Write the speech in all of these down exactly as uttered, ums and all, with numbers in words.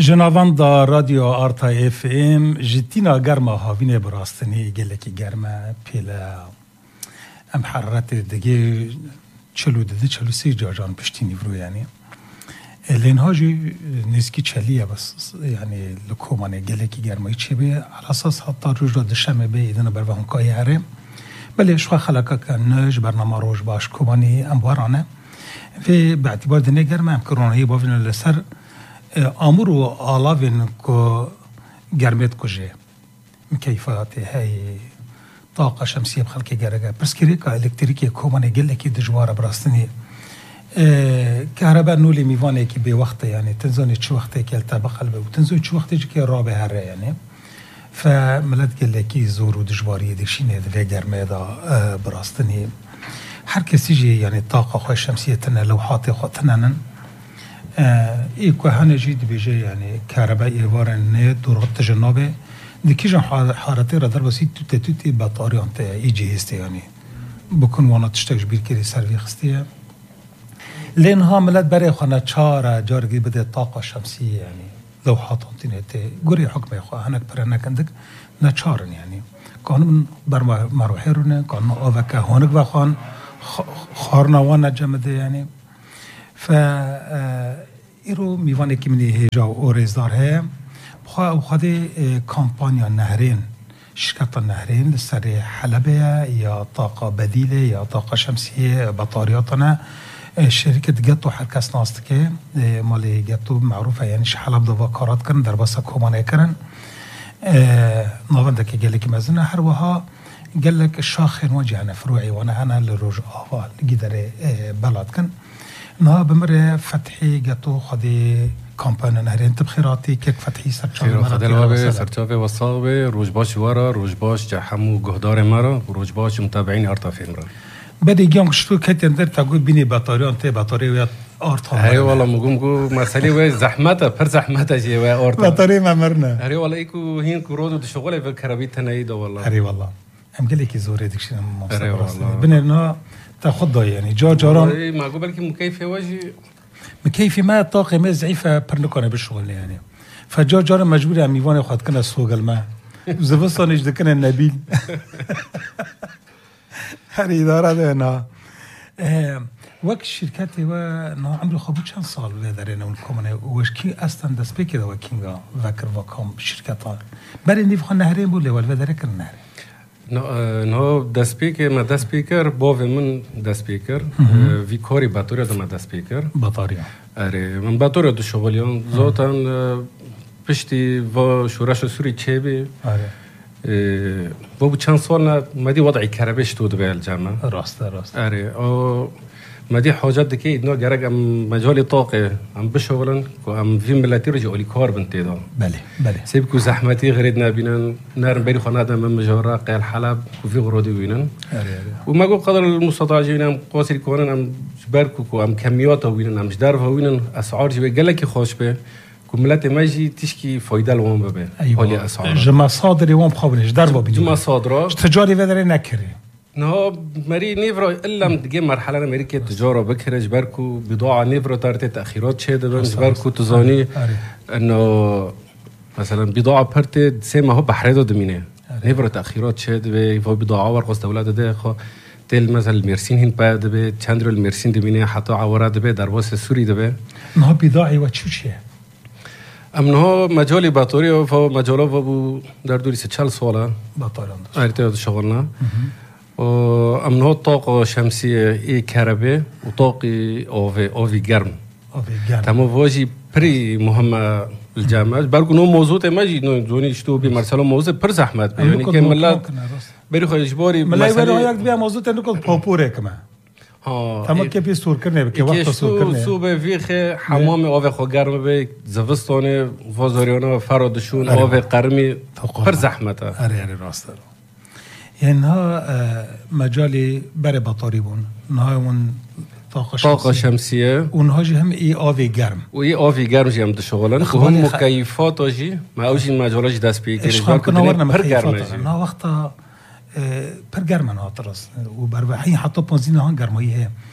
جنابان دا رادیو آرتا اف ام جتینا گرما هاوینه براستنی گلکی گرما پیلا ام حرارت دیگه چلو دیده چلو سی جاجان پشتینی برو یعنی لین هاجی نزکی چلیه بس یعنی لکومانه گلکی گرمایی چه به على اساس حتی روز را دشمه به ایدن بر وهم کایی هره بله شخوا خلقا که نج برنامه روش باش کومانی ام بارانه و باعتبار دنه گرمه ام کرونهی باوین لسر امور و آلاوین کو گرمت کجه کیفیت های طاقه شمسیه بخلق گرگه پرسکری که الکتریکی کومانه گلکی دجواره براستنی كهرباء نولي ميواني كي بوقت يعني تنزوني شو وقت كي التبق قلبه وتنزوني شو وقت كي رابع هره يعني فملت قال لك زور ودجواري دشين هذا في جرمه هذا براستني هر كسي يجي يعني الطاقه خو الشمسيه تنا لوحات خطنا اي كهانه جيد بيجي يعني كهرباء يوارن دور تجنبه ديكيجا حارتي را در وسيت توت توت بطاريان تا يجي هست يعني بكون وانا تشتاج بيركري سيرفي خستيه لأنها ملت برای خانه چهار جارگی بده طاقه شمسیه یعنی لوحات انتینته گوری حکم خواه هنک پر نکندک نه چهارن یعنی کانون بر مروحه رونه کانون آوکه هونک و خان خارنوان نجمده یعنی فا ایرو میوانه که منی هجا و اوریزدار هیم بخواه خواهده کامپانیا نهرین شرکت نهرین سر حلبه یا طاقه بدیله یا طاقه شمسیه بطاریاتنا شركة جاتو حركاس ناستكي مالي جاتو معروفة يعني شحال بدا كارات كرن در باسا كومانه كرن ناوندك قال لك مازنا هروها قال لك الشاخ وجهنا فروعي وانا انا للروج اهوال قدر بلاد كن نها بمر فتحي جاتو خدي كامبان نهرين تبخيراتي كيك فتحي سرچاوي خدي الوابي سرچاوي وصاوي روج باش ورا روج باش جحمو جهدار مرا روج باش متابعين ارتافين مرا بدي جام شتو كتير در تقول بيني بطاريان تي بطارية أرطان هاي والله مقوم قو مسألة وين زحمتها بر زحمتها جي وين أرطان بطارية ما مرنا هاي والله إيكو هين كرودو دشغله في الكرابيت تنايدا والله هاي والله أم قال لك يزور هذيك شيء هاي والله بنرنا تاخد ضاي يعني جا جاران ما قبل كي مكيفة وجه مكيفة ما طاقة ما ضعيفة برنكونة بالشغل يعني فجا جاران مجبور أم يوان ياخد كنا السوق الماء زبصانيش دكنا النبيل هذه إدارة ده وقت الشركات هو نا عمرو خبوت شان صار لذرنا ونكمنا وش كي أصلاً دسبي كده وكينغا ذكر وكم شركات بري نيف نهرين بوله والفذرك النهر نو نو دسبيكر ما دسبيكر بوف من دسبيكر في كوري باتوريا ده ما دسبيكر بطارية أري من باتوريا ده شغليان زوتان بشتي و شورش سوري تشيبي أري و بو چند سال مدی وضعی کربش تو به الجامعه راست راست آره او مدی حاجت دکی اینا گرگ ام مجال طاقه ام بشغلن کو ام في ملتی رجع الی کار بنتی دا بله بله سیب کو زحمتی غرید نبینن نرم بری خانه دم مجاره قل حلب و في غرودی وینن آره آره و ما قو قدر المستطاع جینم قاصر کنن ام برکو کو ام کمیات وینن ام جدار وینن اسعار جوی گلکی خوش به كملات ماجي تشكي فايدة لهم ببه أيوة جمع صادري وام خابنش دربا بدون جمع صادرة تجاري بدري نكري نها مري نيفرو إلا متجي مرحلة أمريكية تجارة بكرة جبركو بضاعة نيفرو تارت تأخيرات شهد بن جبركو تزاني إنه مثلا بضاعة برت سيما هو بحريدو دمينه نيفرو تأخيرات شهد به بضاعة ورقص دولة ده خو تل مثلا الميرسين هن بعد به تشاندرو الميرسين دمينه حتى عورات به درباس سوري ده به نها بضاعة وتشوشية امنها مجال بطارية فهو مجاله فبو در دوری سه چل ساله بطارية ارتباط شغلنا و امنها طاقة شمسية ای كهرباء و طاقة آوی آوی گرم آوی گرم تمام واجی پری مهمه الجامعه برگو نو موضوع ماجی نو زونی شتو بی مرسلو موضوع پر زحمت به یعنی که ملت بری خو اجباری ملت ولی یک بیا موضوع تنو کو پاپوره کما ها تمام که بی سور کرنه که وقت سور کرنه صبح ویخ حمام آب خو گرم به زوستانه وزاریانه فرادشون آب قرمی پر زحمته آره آره راست داره یعنی ها مجالی بر بطاری بون نه اون طاقه شمسیه طاقه شمسیه اونها جی هم ای آب گرم و ای آب گرم جی هم دشغلن که هم مکیفات جی ما اوجی مجالاش دست بی اشخام کنورنا مکیفات نه وقتا پر گرم نه ترس و بر وحی حتی پنزین هان گرمایی ہے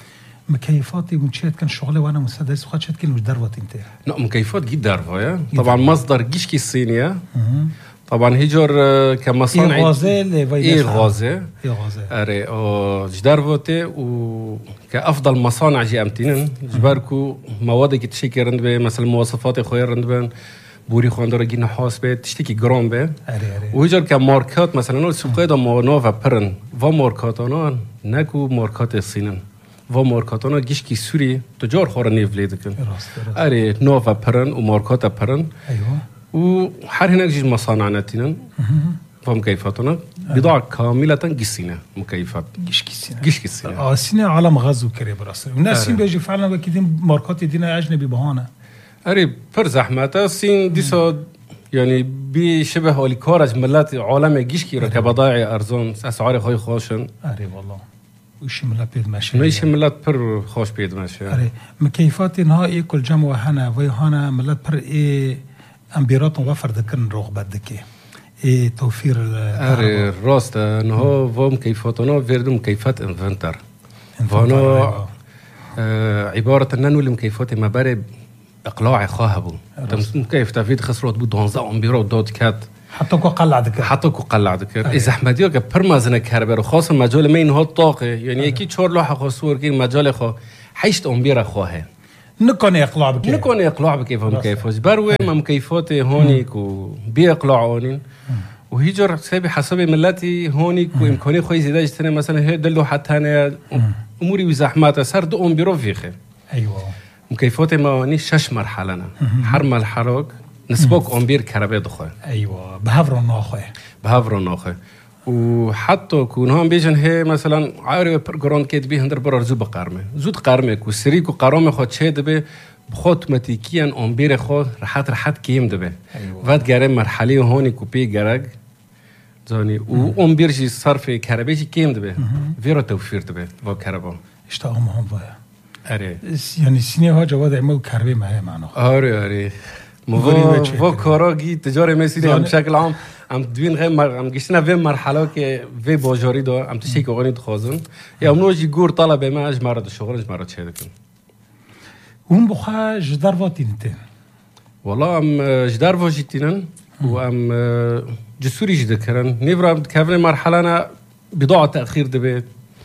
مكيفاتي منشيت كان شغله وانا مسدس وخد شت كان مش دروت انت لا مكيفات جد درفه طبعا مصدر جيشكي الصينيه طبعا هيجر كمصانع اي غازل اي غازه اي غازه اري او جدارفوتي و كافضل مصانع جي امتينن جباركو مواد كي تشكي رند به مثلا مواصفات خويا رند بن بوري خوندر جي نحاس به تشتكي جرام به اري اري وهيجر كماركات مثلا سوقي دا نوفا برن و ماركاتانا نكو ماركات الصينن و مارکاتانا گیشکی سوری تجار خور نیفلی دکن. اری نوفا پرن و مارکاتا پرن. ایوه. و هر هنگ جیز مصانع نتینن. و مكيفاتنا بضاعة كاملة قسينة مكيفات. قش قسينة. قش قسينة. آه سينة عالم غزو كري براسه. والناس سين بيجي فعلا بكيدين ماركات دينا أجنبي بهانا. اري پر زحمته سين ديسا يعني بشبه اوليكارج ملات عالم گيشكي را كبضائع ارزان اسعار خوي خوشن. اري والله. وش ملات بيد ماشي. ماشي ملات پر خوش بيد ماشي. اري مكيفات نهائي كل جمع هنا وي هنا ملات پر اي امبيرات وفر دكن رغبة دكي. اي توفير اري راست انه هو مكيفاتنا فيردو مكيفات انفنتر. فانا عبارة انه المكيفات ما بارد اقلاع خاهبو كيف تفيد خسرات بودونزا امبيرو دوت كات حتى كو قلع ذكر حتى كو قلع ذكر اذا احمديو كبرمازن كهرباء خاصه مجال مين هو الطاقه يعني اكيد تشور لوحه خصور كي مجال خو حيشت امبيره خوها نكون يقلع بكيف نكون يقلع بكيف مكيف بروي ما مكيفات هونيك وبيقلعون وهيجر حسابي حسب ملاتي هونيك وامكانيه خوي زياده جتنا مثلا دلو حتى انا اموري وزحمات صار دو امبيرو فيخه ايوه مكيفات ما نيش شش مرحلة حرم الحرق نسبوك أمبير كهرباء دخل أيوة بهافرو ناخه بهافرو ناخه وحتى كون هم بيجن هي مثلا عارف برجران كده بيه هندر برا زود بقارمه زود قارمه كوسريك وقارمه خد شيء دبه بخط متيكيا أمبير خد رحت رحت كيم دبه وقت جرم مرحلة هوني كوبي جرج زاني وأمبير جي صرف كهرباء جي كيم دبه فيرو توفير دبه وكهرباء اشتاقهم هم ضايع أري يعني السنة هاجا وضع مو كهرباء معه معنا أري أري مو مو كوراجي تجارة مسيرة بشكل عام عم تدوين غير عم قشنا في مرحلة كي في بوجاري ده عم تشيك أغاني تخازن يا منوجي جور طلب ما أجمرة الشغل أجمرة شيء لكن وهم بخا جدار فاتينتين والله أم جدار فاجتينن وأم جسوري جدكرن نيفرا كافن مرحلة أنا بضاعة تأخير دبيت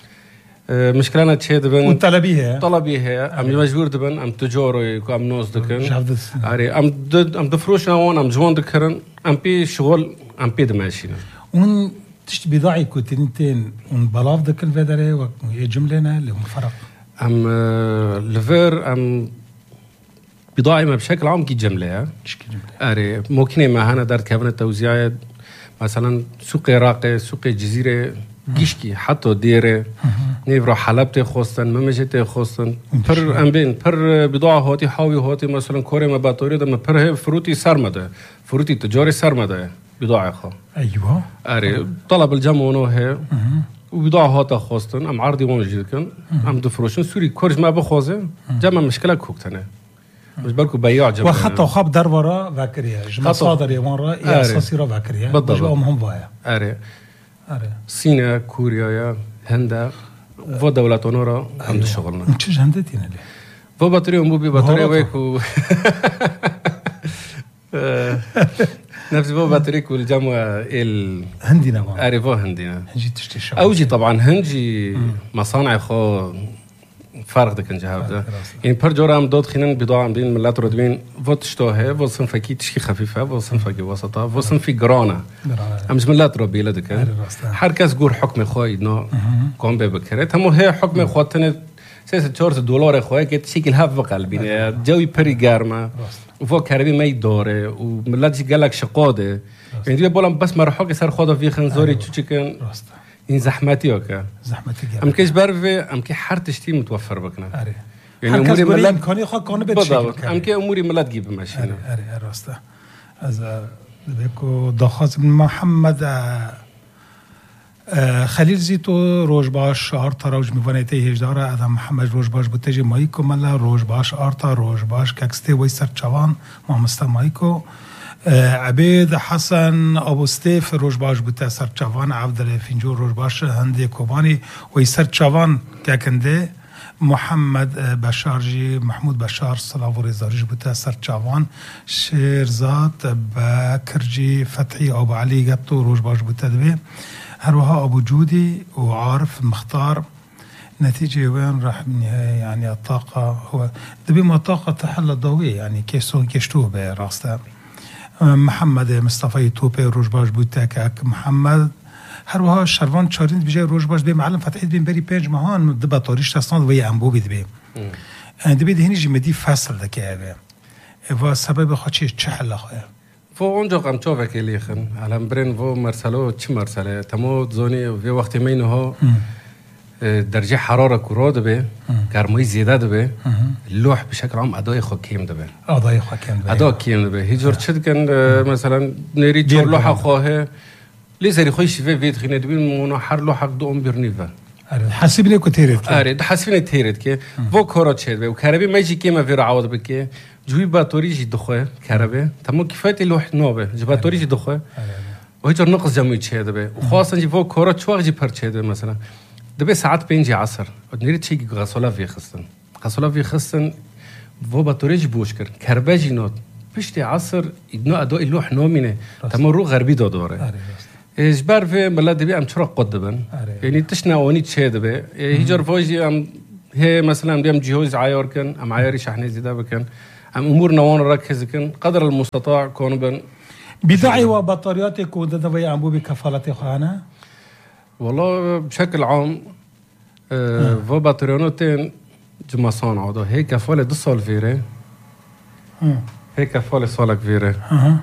مشكلة شيء دبن وطلبيها طلبيها أم مجبور دبن أم تجاري كأم نوز دكن عاري أم دد أم دفروش نوان أم جوان دكرن أم بي شغل أم بي دماشينا ون تشت بضاعي كوتينتين ون بلاف دكن فدرة ويجملنا اللي هم فرق أم لفير أم بضاعي ما بشكل عام كي جملة عاري ممكن ما هنا دارت كافن التوزيع مثلا سوق راقي سوق جزيرة گیشکی حتی دیره نیورا حلبت خواستن ممجت خواستن پر امبین پر بضاعة هاتی حاوی هاتی مثلا کاری ما بطوری دم پر فروتی سرمده فروتی تجاری سرمده بضاعة خا ايوه اره طلب الجمع ونوه وبضاعة هاتا خواستن ام عرضی موجود کن ام دفروشن سوری کارج ما بخوازه جمع مشکل کوکتنه مش بالكو بياع جمع وحتى خاب درورا فاكريا جمع صادر يوان را يا اساسي را فاكريا بالضبط هم ضايع اره صين كوريا هند و دولتنا را هم دو شغلنا چه هندتين اللي و بطري ام بي بطري ويكو نفس و بطري كل جمع ال هندينا عارفه هندينا هنجي تشتي الشغل اوجي طبعا هنجي مصانع خو فرق دكن جهاده يعني پر جورام دود خينن بضاعه بين ملات ردوين وتشتوه و صنف كي تشكي خفيفه و صنف كي وسطه و صنف جرانا امش ملات ربي لدكن هر كاس غور حكم خويدنا قام ببكرت هم هي حكم خوتن سياسه چهار دلار خوي كي تشكي الهف قلبي جوي بري گرمه و كربي ما يدوره و ملات قالك شقاده يعني دي بولم بس مرحوق سر خدا في خنزوري تشكن این زحمتی اوکه زحمتی ام کش برفه ام که هر تشتی متوفر بکنه آره یعنی اموری ملت امکانی خود کنه بچه ام که اموری ملت گیب ماشین آره آره راسته از بکو دخواست محمد خلیل زیتو روز باش آرتا روز میوانه تی هجداره ادم محمد روز باش بوتجی مایکو ملا روز باش آرتا روز باش ککسته وی سر چوان محمستا مایکو عبيد حسن أبو ستيف روج باش بتا سر چوان عبد الفنجور روج باش هندي كوباني ويسر چوان كاكنده محمد بشار جی محمود بشار صلاح و رضاریش بوده سرچاوان شیرزاد بکرجی فتحی ابو علی گبتو روش باش بوده دوی هر وها ابو جودي وعارف مختار نتيجة وين راح بالنهاية يعني الطاقة هو دبي ما طاقة تحل الضوئية يعني كيسون كيشتوه براسته محمد مصطفى توبي روش باش بوتاك محمد هر وها شروان شارين بيجي روش باش بي معلم فتحيت بين بري بيج مهان دبا طوريش تستان ويا انبوبي دبي دبي دهني جي مدي فصل دكي و سبب خاطر چه حل خواه فو اونجا قام چوبه که لیخن علم برین و مرسلو چی مرسله تمو زونی و وقتی مینه ها درجه حراره کرده به گرمای زیاده ده به لوح بشکل عام ادای خو کم ده به ادای خو کم ده ادا کم ده به هیچ جور چد کن مثلا نری چور لوح خواه لیزری خویش و وید خینه دوین منو هر لوح دو ام برنیفه آره حسبني كتيرت آره حسبني تيرت که و کارات شد به و کربی میجی که ما عوض بکه جوی باتوریجی دخواه کربه تمام کفایت لوح نوبه جی باتوریجی دخواه و هیچ نقص جمعی شد به و خاصا جی و کارات شو جی پر شد مثلا دبی ساعت پنج عصر و نرید چی که غساله وی خستن غساله وی خستن و باتوریجی بوش کرد کربه جی نود پشت عصر اینا ادای لوح نامینه تمام رو غربی داداره اجبار في بلاد دبي ام شرق قدبن يعني تشنا اوني تشيد به هيجر فوجي ام هي مثلا بيم جهوز عيار كان ام عياري شحنه زياده بكن ام امورنا وان ركز كن قدر المستطاع كون بن بداعي وبطارياتك ودوي ام بو كفالتي خانه والله بشكل عام أه فو بطاريونتين جماسون عوضه هي كفاله دو سال فيره هي كفاله سالك فيره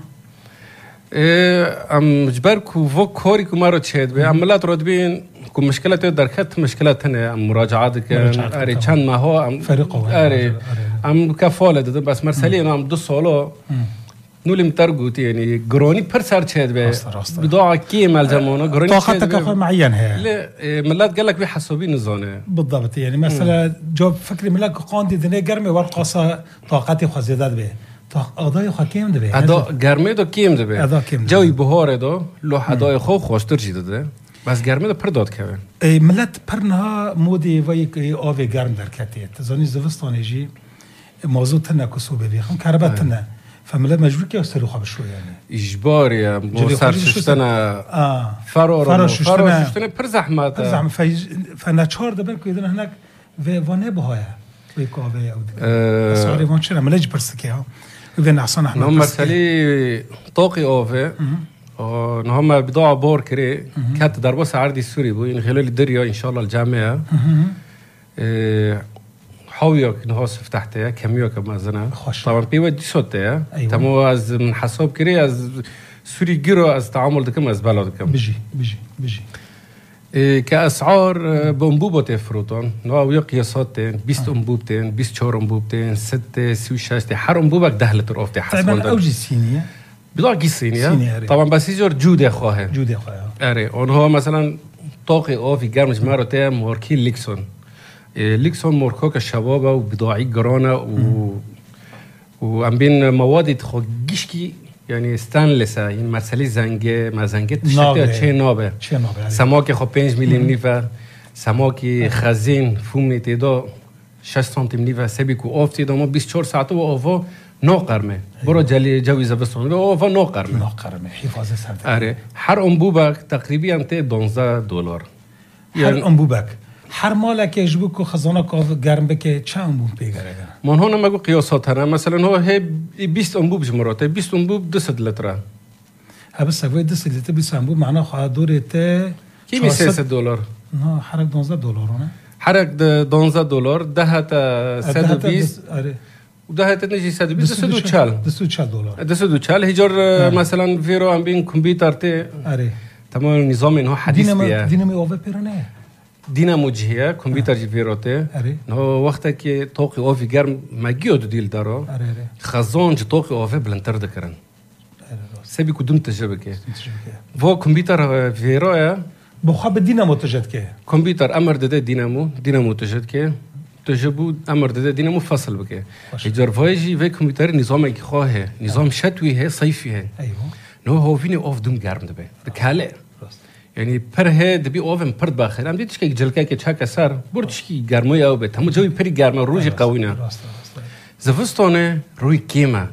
ام جبرك وفو كوري كمارو تشهد به عملات رودبين كم مشكلة دركت مشكلة ثانية مراجعات كان أري كان ما هو فريقه أري ام كفالة ده بس مرسلين ام دو سالو نولي مترجوت يعني جروني برسر تشهد به بضاعة كيم الزمانه جروني طاقتك أخذ معين هي لا ملات قال لك بحسابين الزانة بالضبط يعني مثلا جواب فكري ملاك قاندي دنيا جرمي ورقصة طاقتي خزيدات به ادای خو کم ده ادا گرمه دو کم ده جوی بهار دو لوح ادای خو خوشتر جیده ده بس گرمه دو پر داد که ملت پرنها مودی وی که آوی گرم در کتیت زانی زوستانی جی موضوع تنه کسوبه بیخم کربت تنه فملت مجبور که استرو خواب شو یعنی اجباری موسر ششتنه فرار فرار ششتنه پر زحمت پر زحمت فنچار دبر که ایدن هنک و وانه بهایه وی کاوه او ده سواری وان چرا ملج برسکه ها وين عصان احنا نهم مرسلي طاقي اوفي نهم بضاعة بور كري كانت دربوس عردي السوري بو يعني خلال الدريا ان شاء الله الجامعة حاويك نهاس فتحتها كمية كما زنا طبعا بيودي صوتها تمو از من حساب كري از سوري جيرو از تعامل دكم از بلد دكم بيجي بيجي بيجي كأسعار بأنبوبة تفروتون نوع قياساتين بيست أنبوبتين بيست شهر أنبوبتين ستة سوي شاشتي حر أنبوبك دهلة رأفتي حسب طبعا أوجي الصينية بضاعة الصينية طبعا بس يجور جودة خواهه جودة خواهه أري ونهو مثلا طاقي أوفي جرمج مرة تام موركين ليكسون ليكسون موركوك الشبابة وبضاعي جرانة و وعم بين مواد خجيشكي يعني ستانلس يعني مرسلي زنگه ما زنگه تشتي چه نابه چه نابه سماك خو پنج میلیم نیفه سماکی خزین فوم تیدا شش سانتیم نیفه سبی کو آف تیدا ما بیست و چهار ساعت و آوا ناقرمه برو جلی جوی زبستان و آوا ناقرمه ناقرمه حفاظ سنت آره هر انبوبک تقریبا انت دوازده دلار هر انبوبک هر مالک اجبو کو خزانه کو گرم بکه چه انبوب پیگره من هون مگو قیاسات هر مثلا هو هی بیست انبوب جمراته بیست انبوب دویست لیتر بس اگه دویست لیتر بیست انبوب معنی خواهد دورته کی میشه سه دلار نه حرک دوازده دلار نه حرک دوازده دلار ده تا صد و بیست آره و ده تا نجی صد و بیست دویست و چهل دویست و چهل دلار دویست و چهل هجار مثلا ویرو ام بین کامپیوتر ته آره تمام نظام اینها حدیث بیه دینامی اوه پیرنه دینامو جیه کامپیوتر جی ویروته نه وقتی که طاقی اوه گرم مگیو دو دیل دارو خزان جی طاقی اوه بلندتر دکرن سبی کدوم تجربه که و کامپیوتر ویروه بخواب دینامو تجد که کامپیوتر امر داده دینامو دینامو تجد که تجربه امر داده دینامو فصل بکه اجرفایجی و کامپیوتر نظامی که خواهه نظام شتوی ہے صیفی ہے نه هو فيني اوف دوم گرم دبه دکاله يعني پر هد بی اوون پرد باخر ام دیدش که جلکه که چه کسر بردش کی گرمای او به همون جوی پری گرم روزی قوینه زفستانه روی کیمه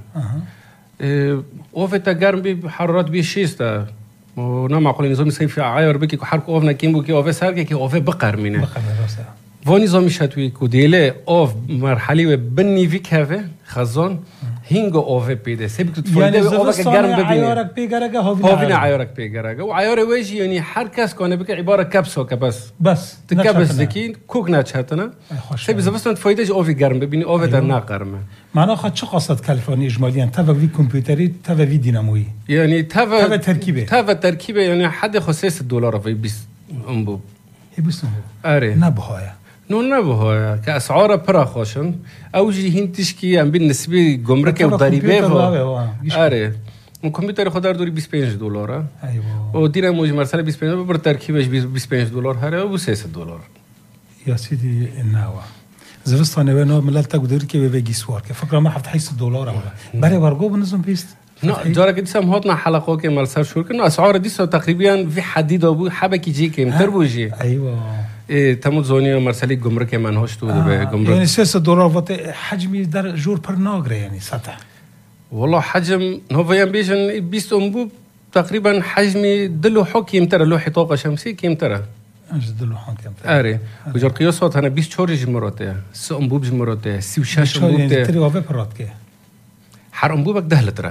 اوه تا گرم بی حرارت بی شیسته و نه معقول نظام صيفي عاير بكي كحرك اوفنا كيمبو كي اوف ساركي كي اوف بقر منه بقر راسه و نظام شتوي كوديله اوف مرحله بني في كافه خزان هينگو اوف بيده سبك تفوده اوف گرم ببینه عيارك بيگرگه هوبنا عيارك بيگرگه و عيار وجه يعني هر کس کنه بك عباره کبسو کبس بس تكبس ذكي كوك ناتشاتنا سبي زفستن فايده اوف گرم ببینه اوف تا ناقرمه معنا خد چه قصد کلفانی اجمالیاً تا وی کامپیوتری تا وی دینامویی يعني تا تا ترکیبه تا ترکیبه يعني حد خصيص الدولار في بيس انبو هي بس اري نبهايا نو نبهايا كاسعار برا خوشن او جي هنتشكي ام بالنسبه جمرك وضريبه اري الكمبيوتر خدار دوري بيس وخمسين دولار ايوه و ديناموج مرسله بيس وخمسين بر تركيبه بيس وخمسين دولار هره و ستة دولار يا سيدي الناوه زفستانه وينو ملالتا قدر كي بيجي سوار فكره ما حفت حيس الدولار بري ورقو بنظم بيست نو جارا كده سام هاتنا حلقه كي مال سر شور كنا اسعار دي تقريبا في حديد ابو حبكي جي كم تربوجي ايوه ايه تمو زوني مرسلي جمرك من هوش تو آه. جمرك يعني ستة دولار وقت حجمي در جور پر ناغره يعني سطح والله حجم نوفيان بيجن بيست انبوب تقريبا حجمي دلو حك يمتر لوحي طاقه شمسي كم ترى انجد له حان كم اري وجر قياسات انا بيست چهار جمراته س انبوب جمراته سی و شش انبوب يعني تري وافي برات كه حر انبوبك ده لتر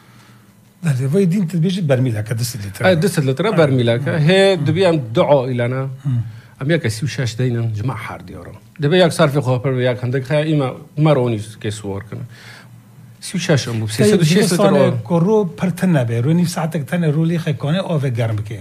ده وي دين تبيج برميلها كدس لتر اه دس لتر برميلك هي دبي ام دعاء الى ام ياك سی و شش دينا جماعه حر ديارو دبي ياك صار في خبر ياك عندك خا اما مروني كسوار كنا سی و شش انبوب سیصد و شش لتر كرو برتنا به روني ساعتك تن رولي خكونه اوف گرم كه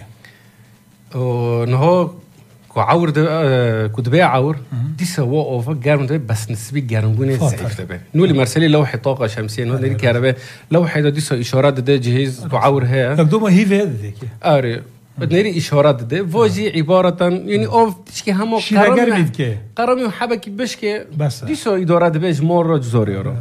و نهو كعور ده كدبي عور دي سوا اوف گرم ده بس نسبي گرم بونه ضعيف ده نولي مرسلي لوحه طاقه شمسيه نو دي كهرباء لوحه ده دي سو اشارات ده جهاز كعور هي تقدم هي في هذيك اري بدنيري اشارات ده فوجي عباره يعني اوف تشكي همو قرم قرمي حبكي بشكي بس دي سو ادارات بيج مره جزوري رو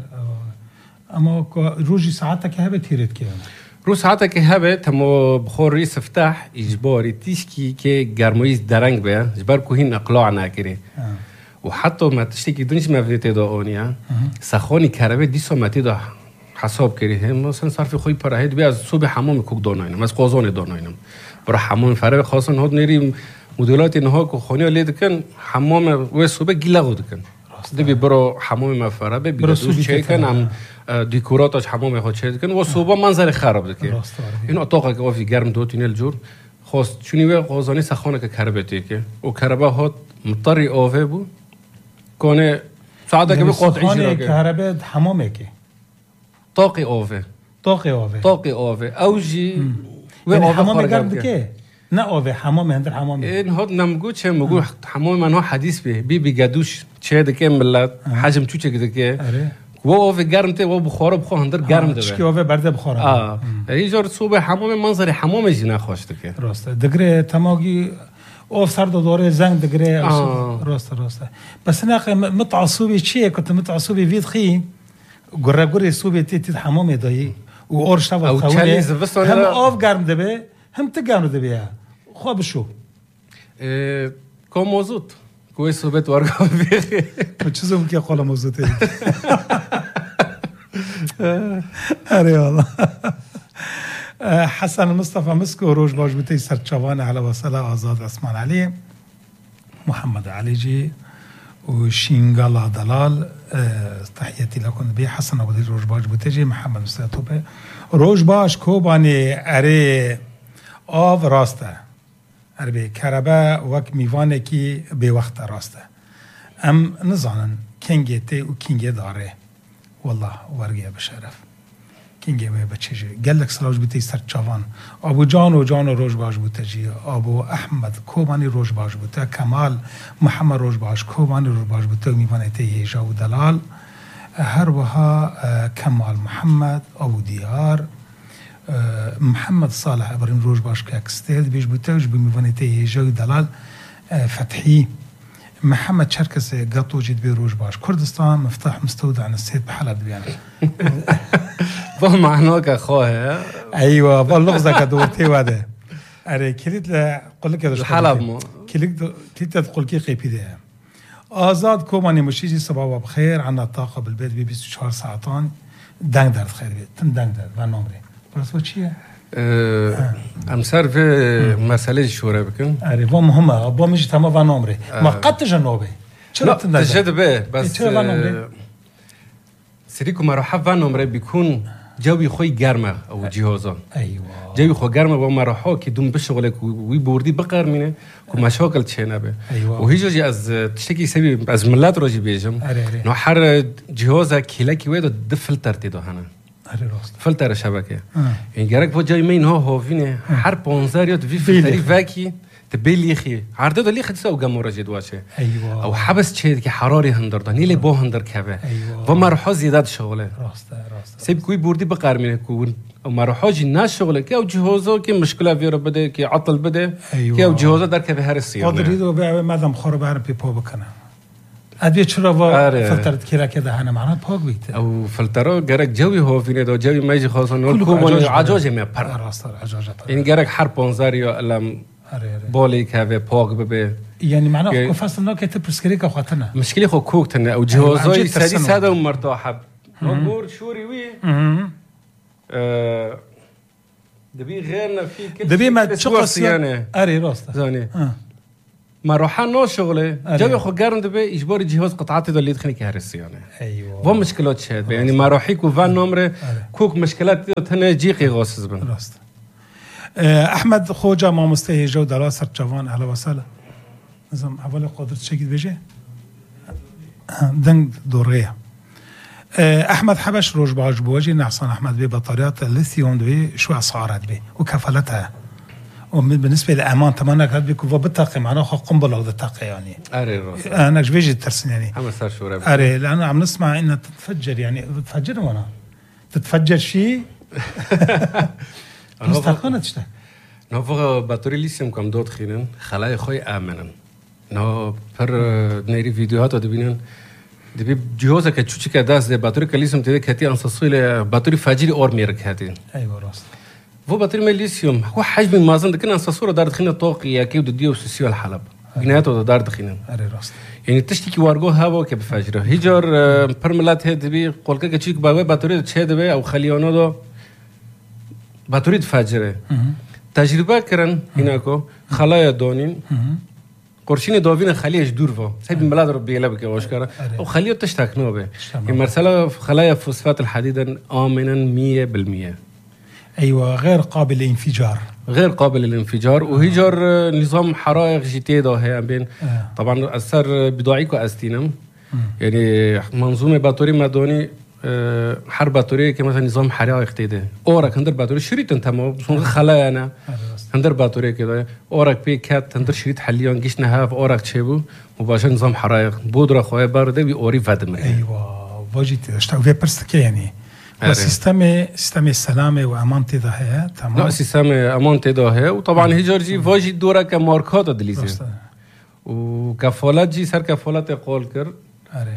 اما روجي ساعتك هبه تيرت كده رو ساعتك هبه همو بخور ريس افتح اجباري تشكي كي گرمويز درنگ به جبر کوهين اقلاع ناكري وحتى ما تشتكي دونش ما في تدا اونيا سخوني كهرباء دي سو ما تدا حساب كري هم مثلا صار في خوي براهد بي از صبح حمام کوک دوناينم از قازون دوناينم برا حمام فرق خاصن هاد نيري موديلات انها كو خوني ليد كان حمام و صبح گيلا غود كان دبي برو حمام ما فرق بي دوش چيكن ام ديكوراتش حمام خود چيكن و صبح منظر خراب دكه اینو اتاق که وفي گرم دو تونل جور خواست چونی و قازانی سخانه که کربته که و کربه هات مضطر اوه بو کنه ساعده که قاطعی شده که کربه حمامه که طاقي اوه طاقي اوه طاقي اوه اوجي و اوه حمام گرم که نه اوه حمام هندر حمام این هات نمگو چه مگو حمام منها حدیث به بی بی گدوش چه دکه ملت حجم چو چه دکه و اوه گرم ته و بخاره بخو هندر گرم ده چکی اوه برده بخاره اه ایجار صبح حمام منظر حمام جنا خواسته که راسته دگره تماگی او سرد دوره زنگ دگره راسته راسته بس نه متعصبی چیه كنت متعصبی وید خی گره گره صبح تی حمام دایی و اورش تا خوونه هم آف گرم ده به هم تگرم ده بیا خوب شو کم موضوع کوی صبح ورگا بیخی چیزم که قال موضوع تی اره والله حسن مصطفى مسكو روج باش بتي سرچوان على وصله آزاد اسمان علي محمد علي جي وشينغالا دلال تحياتي لكم بي حسن ابو روج باش بتجي محمد مستوبه روج باش كوباني اري آو راسته اربي كربا وك ميوانه كي بي وقت راسته ام نزانن كينجيتي و كينجي داره والله ورقه بشرف كينجي وي بچجي قالك سلاج بتي سرچوان ابو جان و جان روج باش بوتجي ابو احمد كوباني روج باش بوتا كمال محمد روج باش كوباني روج باش بوتا ميوانتي هيجا و دلال هر وها كمال محمد ابو ديار محمد صالح ابراهيم روج باش كاكستيل بيش بوتاج بميوانتي هيجا و دلال فتحي محمد شركس قطو جيد بي روج باش كردستان مفتاح مستودع عن السيد بحلب يعني فهم معناك اخوها ايوه باللغزه كدورتي وده اره کلید قول که داشت الحلب ما کلید کلید تقول كي قيبيده آزاد كوماني مشيجي صباح بخير عنا طاقة بالبيت بي بيست وشهر ساعتان دنگ درد خير بيت تن دنگ درد و نمره بس و چیه؟ ام سر في مسألة شورى بكن اره و مهمه با میشه تمام و نمره ما قد تجنبه چرا تجد به بس سريكو مروحة و نمره بيكون جوی خوی گرمه او جهازان ایوه جوی خو گرمه و مروحه که دوم بشغله که وی بردی بقر مینه که مشاکل چه نبه ایوه و هیچ جایی از تشتکی سبی از ملت راجی بیجم نو هر جهازه کلکی وید د فلتر تیدو هنه اره راست فلتر شبکه این گرک با جای مین ها هاوینه هر پانزده یاد وی فلتری وکی تبلیخی هر دو لیخ تسا و گمورا جدواشه ایوه او حبس چه که حراری هندر دانی لی با هندر کبه و مروحه زیادت شغله راسته راسته سيب كوي بوردي بقار منه كون او مروحاجي الناس شغله كي او جهازه كي مشكله فيرو بده كي عطل بده أيوة. كي او جهازه درك بهر الصيانه قادر يدو بيع مادام خرب عرب بي بو بکنه ادوی چرا و فلترت کلا که دهنه معنا پاک بیت او فلترو گرک جوی هو فينه دو جوي ماجي خاصن نول كومن عجاج ما پر راست عجاج يعني گرک هر پانزده یا علم بالي كافه پاک ببه يعني معناه كو فاصل نو كت برسكريكا خاطرنا مشكله خو كوكتن او جهازه سدي ساده ومرتاحه نور شوري وي اه دبي غيرنا في كل دبي ما تشقص يعني اري راست زاني ما روحان نو شغله جو خو قرن دبي اجباري جهاز قطعات اللي يدخلني كهر الصيانه ايوه و مشكلات شاد يعني ما روحيك وفان نمره كوك مشكلات تنه جيقي غاسز بن راست احمد خوجا ما مستهي جو دراسه جوان اهلا وسهلا نظام اول قدرت شكل بيجي دنگ دوريه احمد حبش روج باج بوجي نحصن احمد بي بطاريات الليثيوم دبي شو اسعارها دبي وكفالتها وبالنسبه للامان تماما كانت بيكون بالطاقه معناها قنبله ولا طاقه يعني اري روس انا جويجي ترسن يعني عم صار شو ربي اري لانه عم نسمع انها تتفجر يعني بتفجر وانا تتفجر شيء مستقونه تشتغل نو باتوري ليثيوم كم دوت خينن خلايا خوي امنن نو پر نيري فيديوهات دبينن دبي جهازك تشوشي كداس ده باتوري كليثيوم تدي كتي انصصيله باتوري فاجري اور ميرك هاتين ايوه راست فو باتوري ليثيوم هو حجم مازن كنا انصصوره دار دخينه طوقي كيو ديو سيسيو الحلب جناته دار دخينن اري راست يعني تشتكي وارغو هاو كيف فاجره هيجر برملات هي دبي قولك كتشيك باوي باتوري تشي دبي او خليونو دو باتوري تفاجره تجربه كرن هناكو خلايا دونين قرشين دوفين خليج دورفو سيب الملاد ربي يلا بك واشكره وخليه تشتاك نوبه المرسله خلايا فوسفات الحديد امنا مية بالمية ايوه غير قابل للانفجار غير قابل للانفجار وهيجر نظام حرائق جي ده هي بين طبعا اثر بضاعيكو استينم يعني منظومه باتوري مدوني حرب باتوري كما نظام حرائق تيده اورك هندر باتوري شريط تمام خلايا انا هندر باتوري كده اورك بي كات هندر شريط حليون جيشنا هاف اورك تشيبو مباشر نظام حرائق بودره خويا برده بي اوري فادم ايوه واجيت اشتغل في برستك يعني السيستم سيستم السلامه وامان تيده هي تمام لا سيستم امان تيده هي وطبعا هيجرجي واجي دوره كماركات دليزه وكفالات جي سر كفالات قول كر اري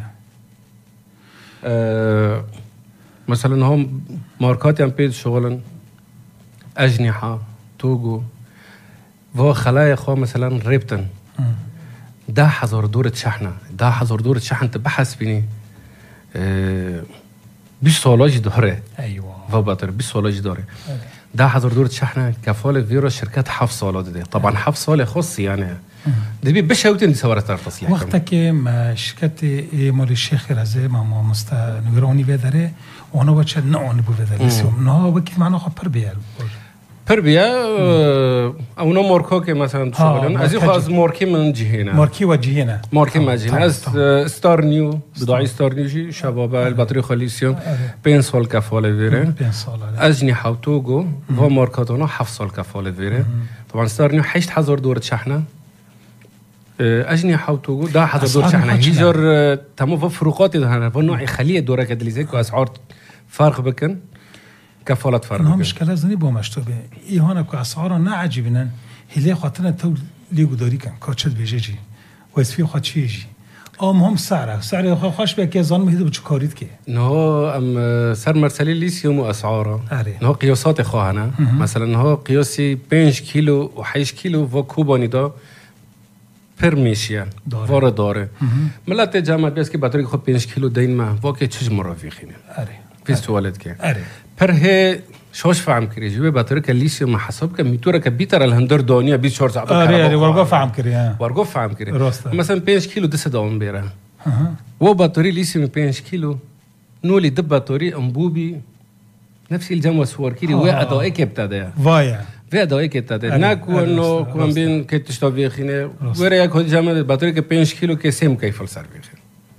أه مثلا هم ماركات يم بيد شغلن أجنحة توجو و خلايا خو مثلا ريبتن ده حزور دورة شحنة ده حزور دورة شحن تبحث بيني أه بيسولاج داره ايوه و باتر بيسولاج داره ده حزور دورة شحنة كفالة فيروس شركات حفظ سالات ده طبعا حفظ سال خاص يعني دبي بشاوتين دي سوارة تصليح وقتك ما شركتي مال الشيخ رزي ما ما مستنيروني بدره وانا وجه نوع نبو بدره لسه نو وقت معنا خو بربيا بربيا او نو موركو كي مثلا شغلن ازي خاص موركي من جهينا موركي وجهينا موركي ما جهينا از ستار نيو بضاعي ستار نيو جي شباب البطاريه خليسيون بين سال كفاله فيرن بين سال اجني حوتوغو و ماركاتونو هفت سال كفاله فيرن طبعا ستار نيو هشت حزر دوره شحنه اجني حوتوغو ده حزر دوره شحنه هيجر تمام فروقات ده نوع خليه دوره كدليزيك واسعار فرق بكن كفالات فرق نه مشکل زنی با مشتوبه ایهانا که اسعارا نه عجیبنن هلی خاطر تو لیگو داری کن کاچت بیجی واسفی خاطر چیجی آم هم سعره سعره خوش به که زن میده بچه کارید که نه ام سر مرسلی لیثیوم و اسعاره آره. نه قیاسات خواهنه مثلا نه قیاسی پنج کیلو و هشت کیلو و کوبانی دا پر میشیان واره داره ملت جامعه بیست که بطوری خود پنج کیلو دین ما واقعی چیز مرافقینه آره پیش توالت که آره پر هی شوش فهم کردی جوی بطوری که لیثیوم حساب که میتوره که بیتر الهندر دانیه بیست و چهار ساعت آره آره ورگا فهم کردی ورگا فهم کردی راسته مثلا پنج کیلو دست دام بیره و بطوری لیثیوم پنج کیلو نولی دب بطوری انبوبی نفسی الجمع سوار کردی و ادائه که ابتدایه وایا و ادائه که ابتدایه نه کوانو کوان بین که تشتابی خینه وره یک خود جمع بطوری که پنج کیلو که سیم کیفل سر بیخه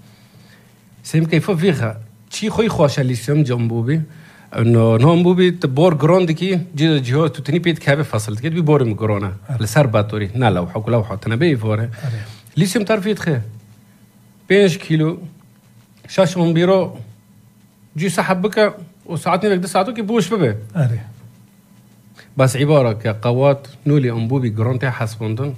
سیم کیفل بیخه چی خوی خوش لیثیوم جنبوبی انه نام بوبي تبور جراند كي جي جهاز تتني بيت كابه فصلت كي بيبور مقرونه لسر باتوري نا لو حكوا لو حطنا بي فوره ليسم تعرفي تخي خمسة كيلو شاشون بيرو جي سحبك وساعتني بك ساعتو كي بوش ببه اري بس عباره كقوات نولي انبوبي جرانتي حسبندن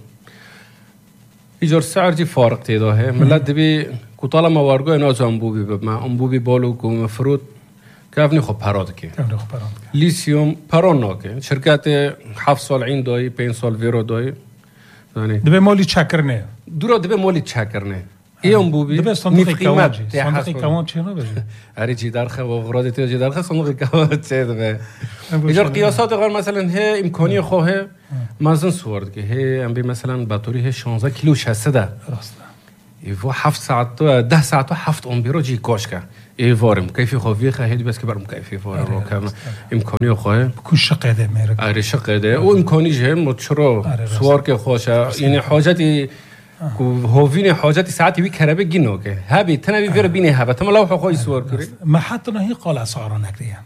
يجر سعر جي فارق تيدوه ملات دبي كطالما وارغو انو انبوبي بما انبوبي بالو كمفروض كافني خب پراد که كافني خب پراد که لیثیوم پران ناکه شرکت هفت سال عین دای پنج سال ویرو دای یعنی دبه مالی چکرنه دورا دبه مالی چکرنه ایام بوبی دبه صندوق کاوان صندوق صندوق کاوان چه نو بجه اری چی درخه و غراد تو چی درخه صندوق کاوان چه دبه اجر قیاسات غیر مثلا هه امکانی خواه مازن سوارد که هه ام بی مثلا باتوری هه شانزده کیلو شصت راست و هفت ساعت ده ساعت و هفت امپیر جی کاشکه ایوارم کیفی خوابی خواهید بس که برم کیفی وارم رو کم امکانی خواه بکن شقیده میره آره شقیده و امکانی جه مچرا سوار که خوشه یعنی حاجتی کو هوین حاجتی ساعتی وی کربه گینو که هبی تنبی ویر بینه هبه تم لو خوای سوار کری ما حتی نه قال اسعار نکریم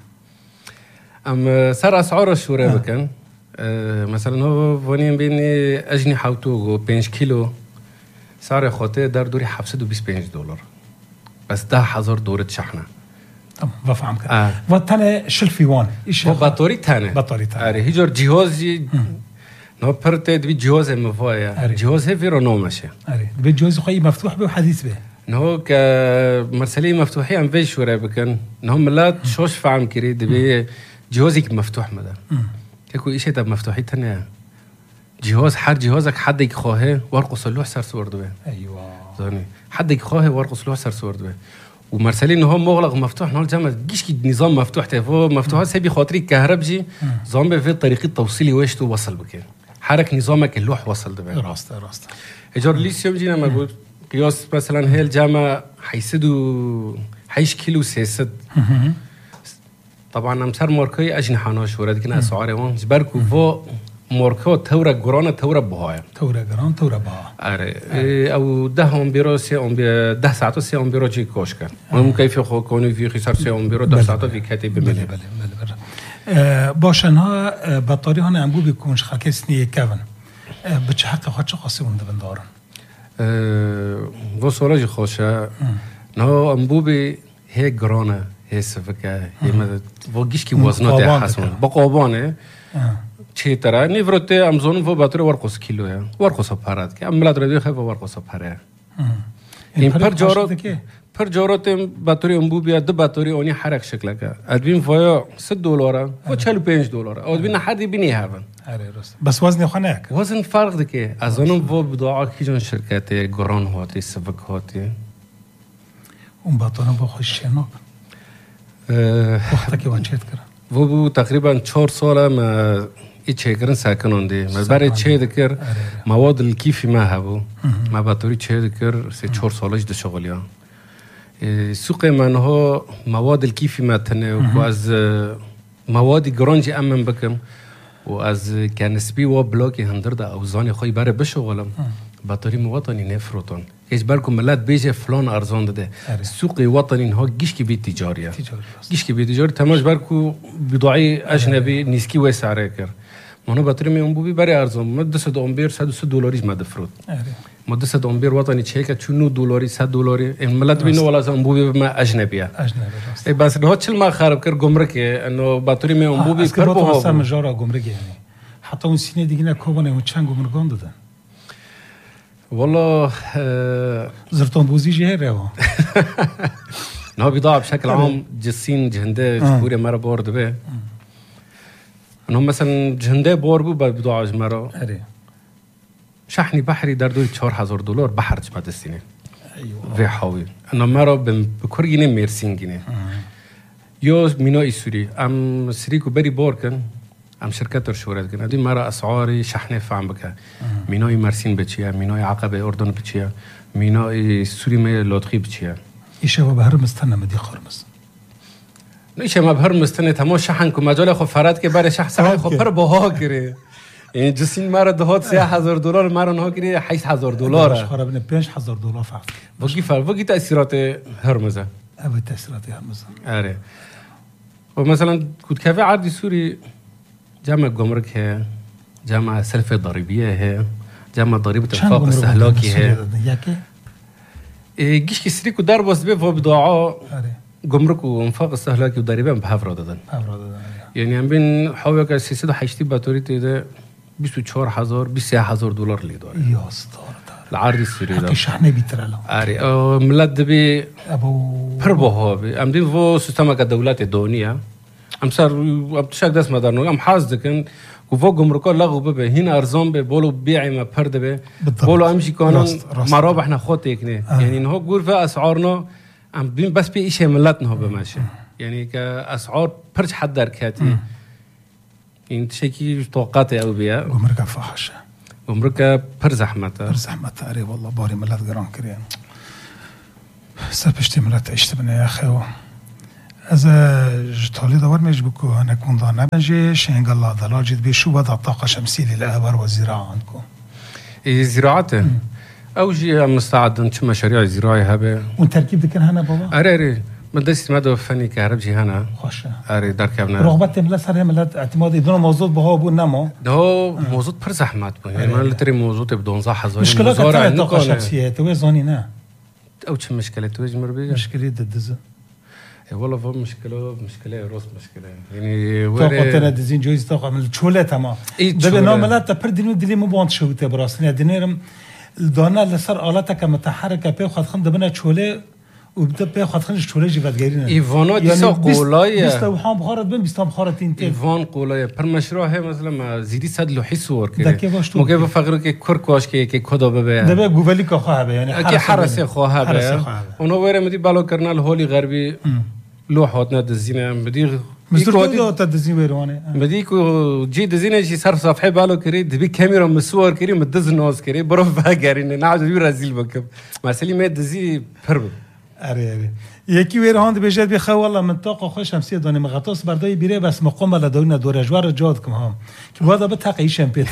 ام سر اسعار شوره بکن مثلا هو ونیم بین اجنی حوتو پنج کیلو سعر خاطر در دوری هفتصد و بیست و پنج دلار بس ده هزار دورة شحنة تمام وفهم كده آه. وتاني شلفي وان ايش هو بطاري تاني بطاري تاني اري هيجر جهازي نو برت دي جهاز مفايا جهاز هي فيرونومشه اري دي جهاز خوي مفتوح به وحديث به نو ك مرسلين مفتوحين ام فيش ورا بكن نهم لا شوش فهم كري دبي جهازك مفتوح مدى كيكو ايش تب مفتوحي تاني جهاز هر جهازك حد يخواه ورقص اللوح سر سورد به ايوه زاني حد يخواه ورقص اللوح سر سورد به ومرسلين هم مغلق مفتوح نقول جامع جيش كي نظام مفتوح تفو مفتوح سبي خاطري كهربجي زوم في طريقه توصيلي ويش تو وصل بك حرك نظامك اللوح وصل ده راست راست اجر ليثيوم جينا ما بقول قياس مثلا هي الجامعه حيسدوا حيش كيلو سيسد طبعا امسر ماركاي اجنحاناش ورد كنا اسعار وان جبركو فو ماركا تورا جرانا تورا بهايا تورا جران تورا بها اره او ده امبيرو سي امبير ده ساعات سي امبيرو جي كوشكا ممكن كيف خو كوني في خسر سي امبيرو ده ساعات في كاتب بمنه بله بله بله باشنها بطاري هنا انبو بيكونش خاكسني كفن بچه حق خود چه خاصی اون دبن دارن و سوالجی خوشه نه انبو بی هی گرانه هی سفکه هی مدد و گیش کی وزنات حسن با قابانه چی ترا نیفروته امزون و باتری ورقص کیلوه ورقص پرد که املات ردی خیلی ورقص پره این پر جارات پر جارات باتری انبوبیا دو باتری اونی حرکت شکل که ادوین فایا ست دلاره و چهل و پنج دلاره ادوین حدی بینی هفن بس وزن خنک وزن فرق دکه از آنم و بداعا کی جان شرکت گران هاتی سبک هاتی اون باتری با خوش شناک وقتی که وانچت کرد و بو تقریبا چهار ساله ما ایچه کردن ساکنان دی ما برای چه دکر مواد الکیفی ما هبو ما باتری چه دکر سه چهار سالش د شغلیان سوق منها مواد الكيفي ما تنه وأز مواد جرانجي أمن بكم وأز كان سبي وبلوكي هندردا أوزاني خوي بره بشغلم بطري وطني نفرطن إيش بالكم ملات بيجي فلان أرزان ده سوق وطني هو جيش كي بيت تجارية جيش كي بيت تجاري تماش بالكو بضاعي أجنبي نسكي وسعره كر منو بطري من أمبوبي بره أرزان مدرسة أمبير سادو سد دلاريش ما دفرط مدرسة أمبير وطني شيكة شنو دولاري سد دولاري الملات بينو ولا أمبوبي ما أجنبية أجنبي بس إنه هاتش ما خرب كر جمركي إنه بطري من أمبوبي كربو هو أصلا مجارة جمركي يعني حتى اون سینه دیگه نه کوبانه اون چند گمرگان دادن والله آه زرتون بوزي جهره و انه بضاعة بشكل عام جسين جهنده جبوري مرة بورد به انهم مثلا جهنده بور بو بضاعة جمرة شحني بحري در دوی چهار هزار دلار بحر جمعت السنة ايوه في حاوي انه مرة بكورجينه ميرسينجينه يو ميناء سوري ام سريكو بري بوركن ام شركات الشورات كن هذه مرة اسعاري شحنه فهم بك ميناء مرسين بتشيا ميناء عقبه اردن بتشيا ميناء سوري ما لوتخي بتشيا ايش هو بهر مستنى مدي خرمز نيش ما بهر مستنى تمام شحن كم مجال خو فرات که بر شخص خو پر بها كري يعني جسين مرة دهات سه هزار دلار مرة نه كري هشت هزار دلار خراب نه پنج هزار دلار فقط وقتی فر وقتی تأثیرات هرمزه ابي تأثيرات هرمزه آره ومثلا كنت كافي عادي سوري جامعة جمرك هي جامعة سلفة ضريبية هي جامعة ضريبة انفاق استهلاكي هي إيه جيش كسري كدار بس بيه بضاعة جمرك وانفاق استهلاكي وضريبة بحفرة دادن يعني هم بين حوالي سياسة ده حيشتي باتوريتي ده بيست وچهار هزار بيست سه هزار دلار لي داره يا ستار العرض السوري ده حقي شحنه بيترلا آره ملاد بي ابو پربوها بي ام دين فو سيستم كدولات دونية ام سر ام تشاك دست مدارنو ام حاز دكن وفوق جمركا لغو ببه هنا ارزان به بولو بيعي ما پرده به بولو امشي كانون مرابح نخوت يكني آه. يعني انه قول في اسعارنا ام بين بس بي ايش ملتنا بماشي يعني كاسعار برج حد دركاتي يعني تشكي توقعاتي او بيا جمركا فاحشه جمركا پر زحمته پر زحمته اري والله باري ملت جران كريم سبشتي ملت اشتبنا يا اخي از جتالي دور مش بكو انا كون ضانا بنجي شين الله دلاجت بشو وضع طاقه شمسيه للابر والزراعه عندكم اي زراعته او جي مستعد انت مشاريع زراعيه هبه والتركيب كان هنا بابا اري اري مدرسة مدو فني كهربجي هنا خوشة اري دركبنا رغبت ملا صار ملا اعتماد يدون موضوع بها بو نمو ده موضوع پر زحمت بو يعني ما لتري موضوع بدون صح زوري مشكلة طاقه شمسيه توي زوني نا او شو مشكلة توي جمربيه مشكلة الدز والله فهم مشكلة مشكلة روس مشكلة يعني طاقة تندزين جويز طاقة من الشولة تمام ده بنام لا تبردين ودلي مو بانت شو تبراسني دينيرم الدانا اللي صار آلاتك متحركة بياخد خند بنا شولة وبدأ بياخد خند شولة جبت جايرين إيفانو ديسا قولاية بس لو حام بخارت بين بس بخارت تين إيفان قولاية پر مشروع هي مثلا ما زيدي صد لو حسور كده ممكن بفكروا كي كركواش كي كي كودا ببيع ده بقى جوفالي كخواه يعني كي حرس خواه بيع ونو وير مدي بالو كرنا الهولي غربي لوحاتنا دزينه بدي مزدور تدزين ويروانه بديكو جي دزينه شي صرف صفحه بالو كري دبي كاميرا مصور كري مدز الناس كري بروف باغارين نعود يرازيل بكب مسالي ما دزي فرب اري اري يكي ويرهاند بيجد بخ والله منطقه خوش شمسيه داني مغطاس برداي بيري بس مقام لدونا دور جوار جادكم هم كي هذا بتحقي شامبيون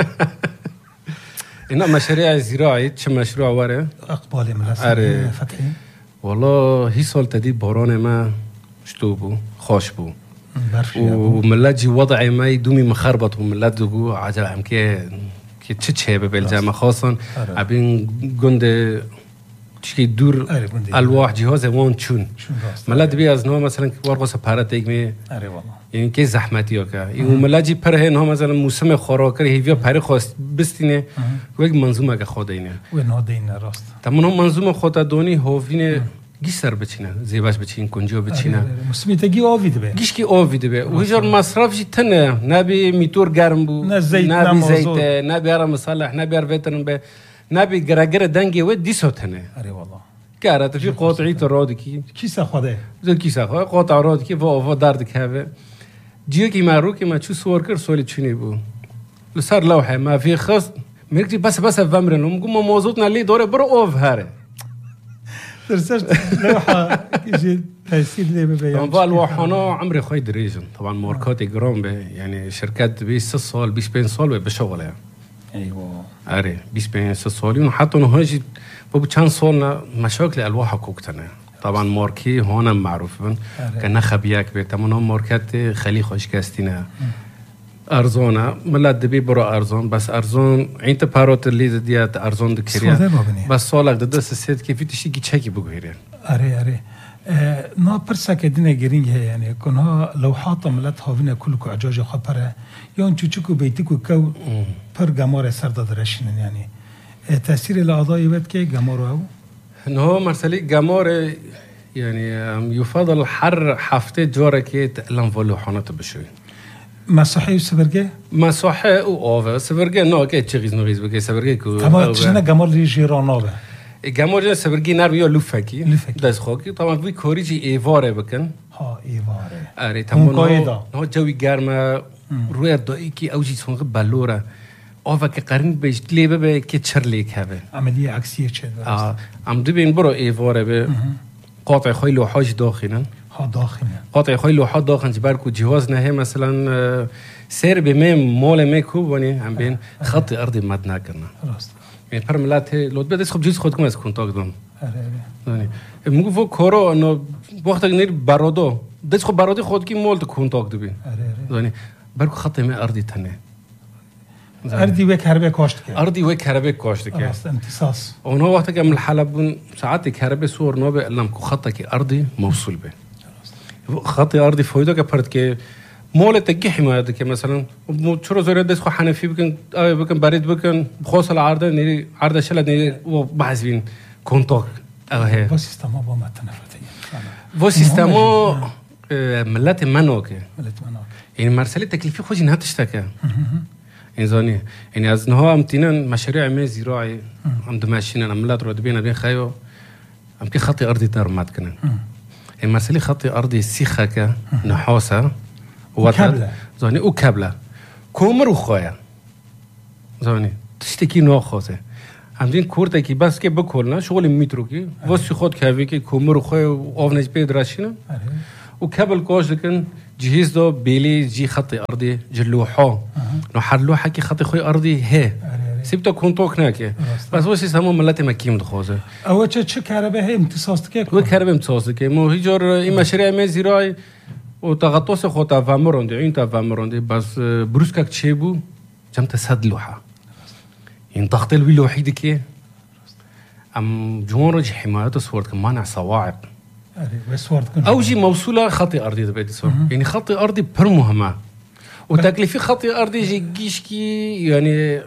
إنه مشاريع زراعي شو مشروع ورا اقبالي من فتحي والله هي سال تدي باران ما شتوبو خوش بو وملاجي وضعي ما يدومي مخربط وملاجي جو عجب هم كي كي تشتشي بالجامعة خاصة عبين جند تشكي دور الواح جهاز وان شون ملاجي بياز نو مثلا ورقة سبارة تيجي أري والله يعني كي زحمتي وكا وملاجي بره إنه مثلا موسم خوراكر هي فيها بره خاص بستينه ويك منظومة كخودينه وين هودينه راست تمنهم منظومة خوددوني هو فينه گیش سر بچینه زیباش بچین کنجو بچینه مسمیتگی آویده به گیش کی آویده به و هجار مصرف جی تنه نبی میتور گرم بو نه زیت نبی زیت نبی آرام مصالح نبی آرویترن به نبی گرگر دنگی و دیسو تنه اره والله کاره تفی قاطعی تراد کی کیسه خوده زد کیسه خود قاطع راد کی و و درد که جیو کی مرو کی ما چو سوار کر سوالی چونی بو لسر لوحه ما فی خاص میگی بس بس فهمرن ومگم موضوعنا لی دوره برو اوف هره ترسلت لوحة يجي تأثير لي ببيان طبعا الوحنا عمري خوي دريجن طبعا ماركات جرام به يعني شركات بيس ست صال بيس بين صال بشغل يعني ايوه اري بيس بين ست صال وحتى انه هاجي بو كان صالنا مشاكل الواح كوكتنا طبعا ماركي هون معروفين كنا خبياك به تمام ماركات خلي خوش كاستينا ارزونه ملت دبي برو ارزون بس ارزون عين تبارات اللي ديات ارزون دكريا بس سوالك ددس سيد كيف تشي كي تشكي بغيرين اري اري اه نا برسا كدنا جرينج هي يعني كونها لو حاط ملت هاوينا كلكو عجاج خبره يون تشوكو بيتكو كو بر جمار سرد درشين يعني تأثير الأعضاء وقت كي جمارة أو إنه مرسلي جمارة يعني يفضل حر حفته جوره كي تألم فلو حنات بشوي ما صحي وسبرجة ما صحي وأوفر سبرجة نو كي تشغيز نغيز بكي سبرجة كو طبعا تجينا جمار لي جيرانابه جمار سبرجة ناربيو لوفكي لوفكي داس خوكي طبعا في كوريجي إيفاره بكن ها إيفاره أري تمام هو جوي جارما روي ضايقي أو جي سونغ بالورة أوفا كقرن بيج تليبه به كتشرليك هذا عملية عكسية كذا آه عم دبين برو إيفاره به قاطع خوي لوحاج داخلا ها داخلا قاطع خوي لوحات داخل جباركو جهازنا هي مثلا سير بميم مول ميكو وني عم بين خط أرضي ما تناكرنا راست يعني برملات هي لو بدي أسخب جزء خدكم أسكون تاقدم أري يعني ممكن فوق كورو إنه وقت غير بارودو دش خب بارودي خود كي مول تكون تاقدبين أري يعني بركو خط ما أرضي تاني أرضي ويك هربة كاشت كه أرضي ويك هربة كاشت كه راست امتصاص ونو وقت كم الحلبون ساعات كهرباء صور نوبة لم كو خطك أرضي موصول به خطي أرضي فويدا كبرت كه مول تجي حماية كه مثلا شو زوري دس خو حنفي بكن آه بكن بريد بكن بخوص العرضة نيري عرضة شلت نيري وبعزين كونتاك أو هي بس استمع بما تنفتي بس استمع ملات منوك ملت منوك يعني مرسلة تكلفي خوجي نها تشتكى إنزاني يعني از نها امتنان مشاريع ما زراعي عم دماشينا عملات رود بينا بين خيو عم كي خطي أرضي ترمات كنا يعني مرسلي خطي أرضي سيخة نحاسة وكابلة زاني وكابلة كومر وخايا زاني تشتكي ناخذه همدين كورتا كي بس كي بكولنا شغل مترو كي بس خود كافي كي كومر وخايا وأفنج بيدراشينا وكابل كوش لكن جهيز دو بيلي جي خطي أرضي جلوحو نو حرلوحة كي خطي خوي أرضي هي سيبتا كونتوك ناكي بس وش يسمو ملاتي مكيم دخوزه أول شيء شو كهرباء هي امتصاص تكيك هو كهرباء امتصاص تكيك مو هيجور إما شريعة ما زراعي وتغطوس خوتا فامرون دي عين تا فامرون دي بس بروسكاك تشيبو جمت سد لوحة يعني تغطي الويل وحيد كي أم جمهور حمايته صورت كمانع صواعق أوجي موصولة خطي أرضي دبيت صور يعني خطي أرضي بر مهمة وتكلفي خطي أرضي جي جيشكي يعني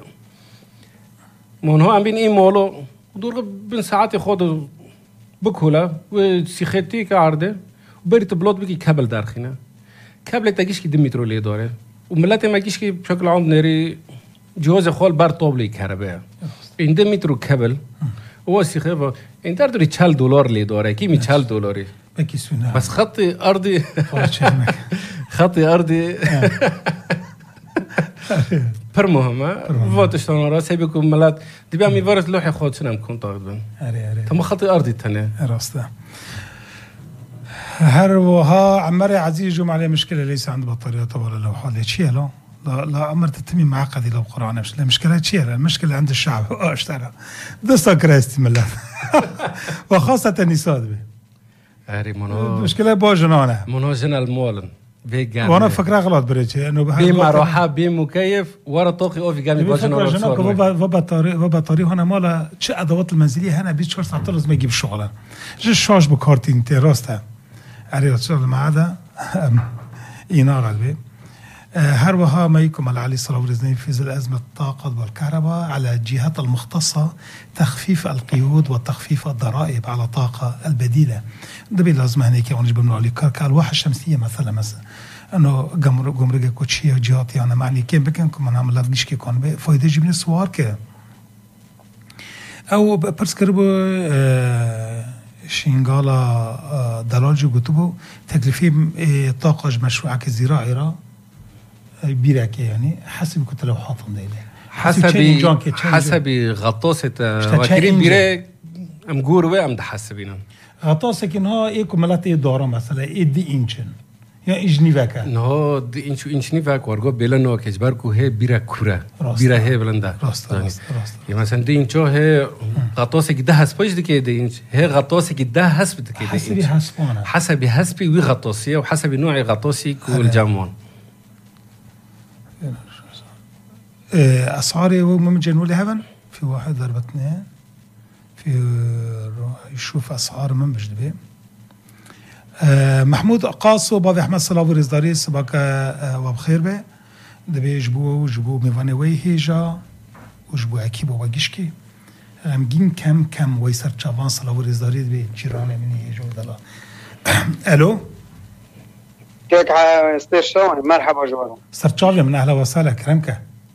من هو عم بين إيه مولو ودور بين ساعات يخوض بكولا وسيختي كعرضه وبريت بلوت بكي كابل دارخنا كابل تجيشكي دميترو لي دوره وملاتي ما جيشكي بشكل عام نري جوز خال بار طوبلي كهرباء إن دميترو كابل هو سيخه إن تردري تشال دولار لي دوره كي ميتشال دولاري بس خطي أرضي خطي أرضي بر مهمة فوتشتون راسي بيكون ملات دبي عم يفرس لوحي خود شنو مكون طاقدن تم خطي أرضي تاني راسته هروها عمري عزيز جمع عليه مشكلة ليس عند بطارية طبعا اللوحة اللي تشيله لا لا أمر تتمي معقد لو قرآن مش المشكلة تشيله المشكلة عند الشعب اشترى دستا كريستي ملات وخاصة النساء به أري منو مشكلة باجنانه منو جنا المولن بيجان وانا فكرة غلط بريتشي انه بي مروحة بي مكيف ورا طوقي اوفي جامي باجنانه جناك وبا طريق وبا طريق هنا مالا تش ادوات المنزلية هنا بيت شورت عطرز ما يجيب شغله جي شاش بكارتين تيراستها أري الشغل ما عدا إينار قلبي هروها ما يكم على علي صلاة ورزني في الأزمة الطاقة والكهرباء على الجهات المختصة تخفيف القيود وتخفيف الضرائب على طاقة البديلة ده لازم هنيك ونجيب من علي كرك الواحة الشمسية مثلا مثلا إنه جمر جمرجة كوتشية جهات يعني معني كم بكنكم أنا عمل لفنيش كي كون بفايدة جبنا سوار كه أو برس كربو شينغالا دلالج قطبو تكلفي طاقة مشروعة كزراعي را بيراكي يعني حسب كنت لو حاطن ده حسبي حسبي غطاسة وكريم بيراك أم جوروا أم ده حسبينا غطاسة كنها إيه كملات إيه دارا مثلا إيه دي إنشن يعني إجني فاكا نه دي إنشو إنشني فاك وارجو بيلانو كجباركو هي بيرا كورة بيرا هي بلندا راست راست راست يعني مثلا دي إنشو هي غطاسة كده حسبيش دكية دي إنش هي غطاسة كده حسب دكية دي حسبي حسبانا حسبي حسبي وغطاسية وحسب نوع غطاسي كل جامون أسعاري وممكن نقول هبن في واحد ضرب اثنين في يشوف أسعار من بجدبي محمود قاسو بابي أحمد صلاوي رزداري سباك وبخير به دبي يجبوه وجبوه ميفاني ويهيجا وجبوه أكيبه وجيشكي غمگین کم کم وی سر چاوان سلاوریز دارید به جیران منی جو دلا. الو كيف استشون مرحبا جوارا سر چاوی من اهلا و سهلا کرمکه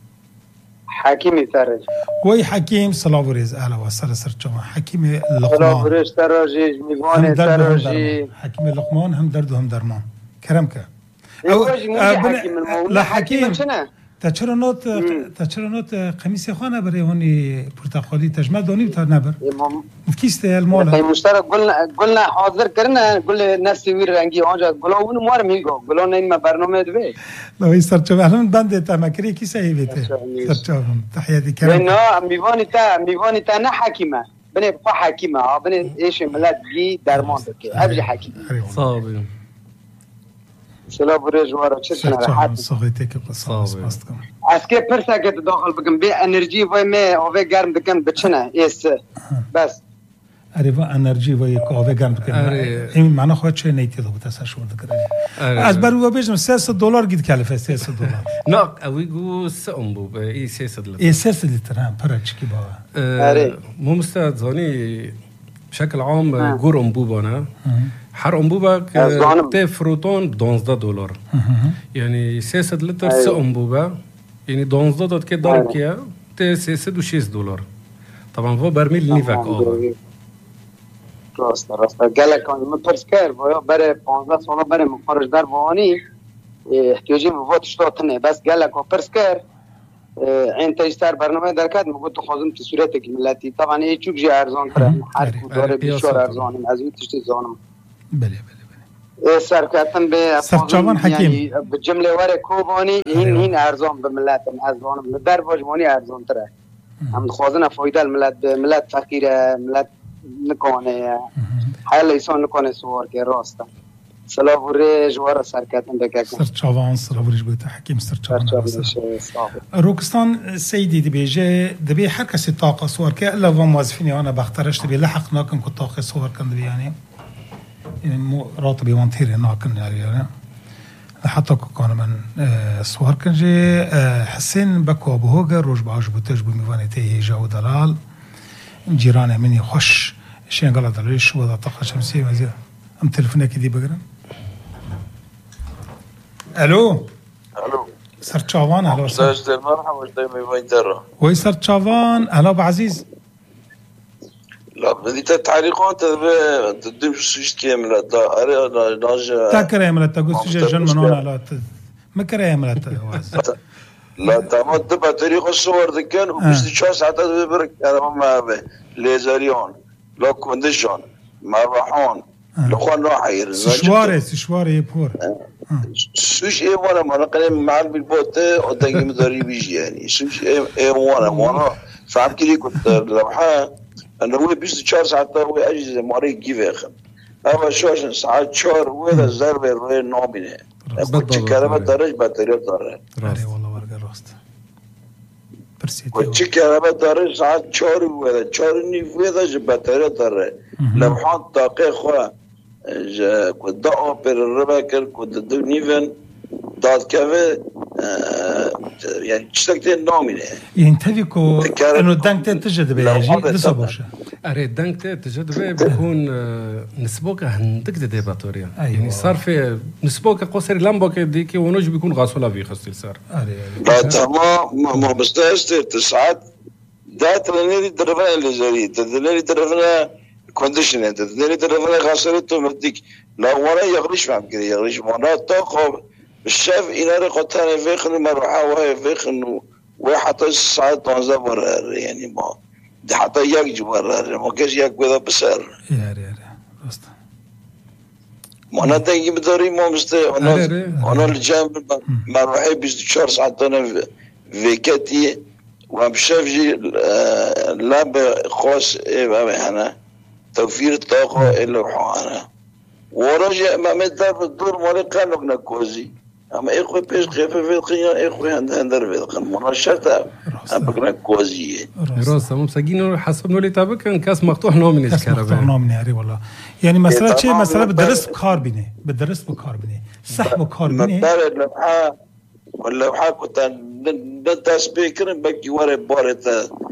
حكيمي ترج وی حکیم سلاوریز اهلا و سهلا سر چاوان حکیم لقمان سلاوریز ترجی میوان ترجی حکیم لقمان هم درد و هم درمان کرمکه او حكيم لا حكيم شنو تا چرا نوت تا چرا نوت قمیص خانه برای هونی پرتقالی تجمع دونی تا نبر کیست المال طيب مشترك قلنا قلنا حاضر كرنا قل نفسي وير رنگي اونجا قلون مار ميگو قلون این برنامه دوی لا يستر چه الان بنده تا مکری کی صحیح بیته سر تحیاتی کرم نه میوانی تا میوانی تا نه حکیمه بني فا حکیمه ها بني ايش ملات جي درمان بك ابجي حکیم صابر سلام بره جوارا چه راحت صحیته که قصاص پاست کن اسکه پرسا که داخل بگم به انرژی و ما اوه گرم بکن بچنه ایس بس اره و انرژی و یک اوه گرم بکن این معنی خواهد چه نیتی دو بوده سر شما دکره از برو و بیشم سیصد دلار گید کلفه سیصد دلار نه اوی گو سه انبوب ای سیصد لیتر ای سیصد لیتر هم پره چکی با اره مو مستعد زانی بشكل عام جور انبوبه حر انبوبه ت فروتون دوازده دلار يعني سياسة لتر س انبوبه يعني دوازده دات كي ضرب كيا ت سياسة وشيس دولار طبعا هو برميل نيفاك اه راست راست قالك من برسكر بري پانزده ساله بري مخارج در بواني احتياجي مفوت شتاتنه بس قالك برسكر عين تيستار برنامه دركات مقول تخازم في صورتك الملاتي طبعا ايه تشوف جي ارزان ترى حرف وداره بشور ارزان از وی تشتي زانم بله بله بله سرکاتن به سرچاوان حکیم یعنی به جمله وره کوبانی این این ارزان به ملت ارزان در واجمانی ارزان تره هم خوازن فایده ملت ملت فقیره ملت نکنه حال انسان نکنه سوار که راسته سلام وره جوار سرکاتن بکن سرچاوان سلام ورش بوده حکیم سرچاوان روکستان سیدی دبیجه دبی هر کسی طاقه سوار که الا و موظفین انا بخترش دبی لحق ناکن که طاقه سوار کن دبی یعنی مو راتبي وانتيري ناكن يعني حتى كان من سوار كنجي حسين بكو ابو هوجر روج باج بوتج بميفانيتي جو دلال جيران مني خوش شين قال دلال شو وضع طاقه شمسيه مزيد ام تليفونك دي بقرا الو الو سر تشافان اهلا وسهلا استاذ مرحبا دايما وين ترى وي سر تشافان اهلا ابو عزيز لا بديت تعليقات تدم سويش كامل لا اري ناج تكرم لا تقول سويش جن من هنا لا ما كريم لا لا تمام تبع طريق الصور ذي كان وبس شو ساعات برك انا ما ليزاريون لو كونديشن ما راحون لو خلنا حير سشواري سشواري بور سويش ايه وانا ما نقل مع بالبوت ودني مدري بيجي يعني سويش ايه وانا وانا فهم كذي كنت لوحه أنا هو بيست شهر ساعات هو أجهزة مريض كيف أما شو عشان ساعات شهر وهذا الزربة روي نومينه كنت كلامات درج بطاريات درج راست والله ورقة راست كنت كلامات درج ساعات شهر وهذا شهر نيف وهذا جب بطاريات درج لو حان طاقة خوا كنت دعوة بالربع كل كنت دو نيفن داد كذا يعني تشتكتين نومينه يعني تبيكو إنه دنك تجد بيجي لسبوشه أريد دنك تجد بيه بيكون نسبوكه هندك دي باتوريا يعني صار في نسبوكه قصر لامبوكه ديكي ونوج بيكون غاسولا في خصيل صار لا تمام ما بس تستر تسعات ده ترنيري درفنا اللي زري ترنيري درفنا كونديشن ترنيري درفنا غاسلته مديك لا ورا يغريش فهم كده يغريش وانا طاقه الشاف إلى رقتها فيخن مرحا وهي فيخن وحتى الساعة تنزل برا يعني ما ده حتى يجي برا ما كيش يجي بذا بسر يا ري يا ري أصلا ما أنا تاني بداري ما مستوى أنا أنا الجنب مرحا بيست شهر ساعة أنا فيكتي وبشاف جي لاب خاص إيه أنا توفير الطاقة اللي حوانا ورجع ما مدار الدور مالي كانوا نكوزي اما اخوي بيش خفيف القيا اخوي هندر في القن منشطه ابقنا كوزيه راسه مسجين حسب نولي تابك كان كاس مفتوح نوع من الكهرباء مفتوح نوع من هاري والله يعني مساله شيء مساله بدرس بكار بني بدرس بكار بني صح بكار بني اللوحه واللوحه كنت نداس بكر بكي ورا بارت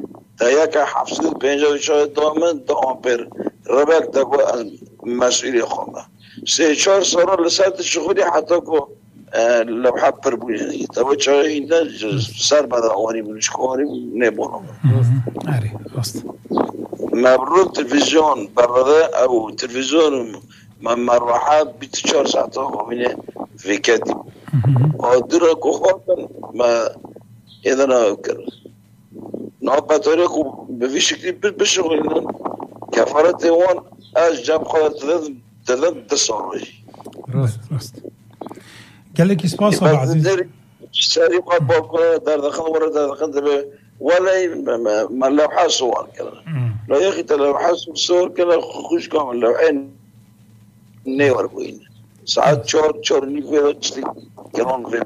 تاياك حفصل بينجا وشاي دومن دو أمبير ربك تكو مسؤولية خمة سيشار صار لسات الشغل حتى كو لو حبر بوجي تبغى شاي هنا صار بعد أواني بنشكوري نبونه أري خلاص مبروك تلفزيون برده أو تلفزيون ما مروحة بتشار ساعته منه في كاتب ودرا كوخوتن ما إذا ناكر نوبة طريقه بفيشكلي بشغلنا كفرت وان أج جاب خالد ثلاث ثلاث تصوري راست راست قال لك إسباس أبو عزيز ساري قاد باكو دار دخل ورا دار دخل ولا ما لوحة صور كذا لا يا أخي لوحة صور كذا خوش كامل لوحين نيور بوين ساعات شور شور نيفيرو تشتي كلام غير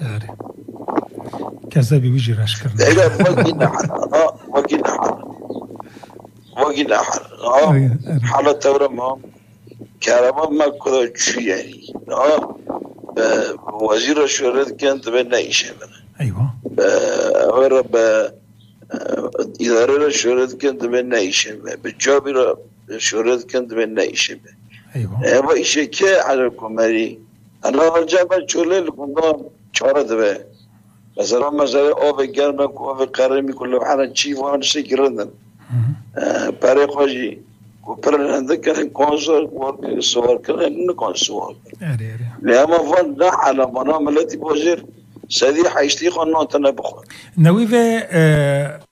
كذا بيجي راشكرنا إذا وقينا حر آه وقينا حر وقينا حر آه حالة تورا ما كهرباء ما كذا شيء يعني آه وزير الشورى كانت بيننا إيش أيوة ورب إدارة الشورى كانت بيننا إيش بالجابر الشورى كانت بيننا إيش أيوة أما إيش كي على الكماري أنا رجع بشولة لكنا شارع دبي مثلا مثلا أو بجرنا أو بقارمي كل حاجة شيء وانا شيء كردنا بري خاجي وبرنا عندك كان كونسر وورك صور كان نكونسور لما فضل على منام التي بوزير سدي حيشتي خنوا تنبخ نويفه